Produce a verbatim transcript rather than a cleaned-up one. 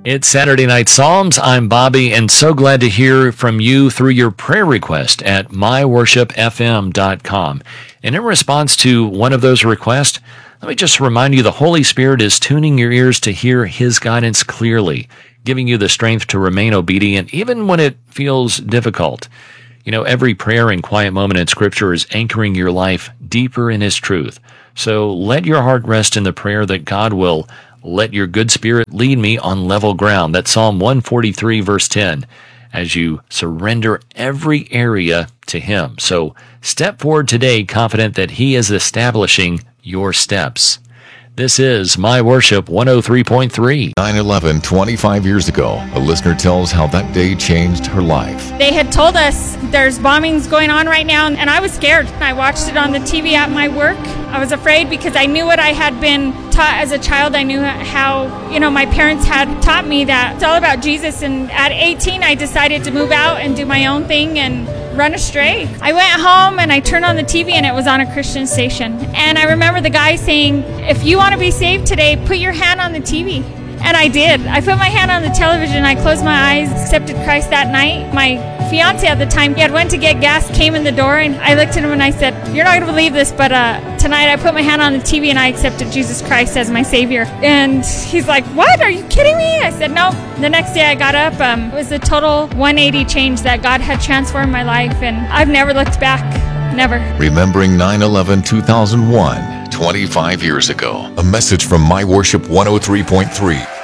It's Saturday Night Psalms. I'm Bobby, and so glad to hear from you through your prayer request at my worship f m dot com. And in response to one of those requests, let me just remind you the Holy Spirit is tuning your ears to hear His guidance clearly, giving you the strength to remain obedient even when it feels difficult. You know, every prayer and quiet moment in Scripture is anchoring your life deeper in His truth. So let your heart rest in the prayer that God will let your good spirit lead me on level ground. That's Psalm one forty-three, verse ten, as you surrender every area to Him. So step forward today confident that He is establishing your steps. This is My Worship one oh three point three. nine eleven, twenty-five years ago, a listener tells how that day changed her life. They had told us there's bombings going on right now, and I was scared. I watched it on the T V at my work. I was afraid because I knew what I had been taught as a child. I knew how, you know, my parents had taught me that it's all about Jesus. And at eighteen, I decided to move out and do my own thing and run astray. I went home and I turned on the T V and it was on a Christian station. And I remember the guy saying, if you want to be saved today, put your hand on the T V. And I did. I put my hand on the television. I closed my eyes, accepted Christ that night. My fiance at the time, he had went to get gas, came in the door, and I looked at him and I said, you're not going to believe this, but uh, tonight I put my hand on the T V and I accepted Jesus Christ as my Savior. And he's like, what? Are you kidding me? I said, no. The next day I got up. Um, it was a total one eighty change that God had transformed my life, and I've never looked back. Never. Remembering nine eleven, two thousand one, twenty-five years ago. A message from My Worship one oh three point three.